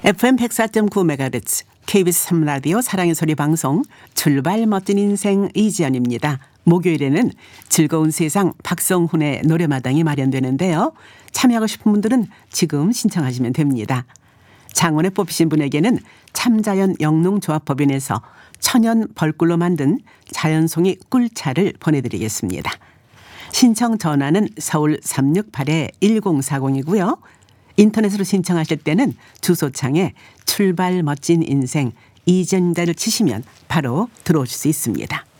FM 104.9MHz KBS 3라디오 사랑의 소리 방송 출발 멋진 인생 이지연입니다. 목요일에는 즐거운 세상 박성훈의 노래마당이 마련되는데요. 참여하고 싶은 분들은 지금 신청하시면 됩니다. 장원에 뽑히신 분에게는 참자연 영농조합법인에서 천연 벌꿀로 만든 자연송이 꿀차를 보내드리겠습니다. 신청 전화는 서울 368-1040이고요. 인터넷으로 신청하실 때는 주소창에 출발 멋진 인생 이전자를 치시면 바로 들어오실 수 있습니다.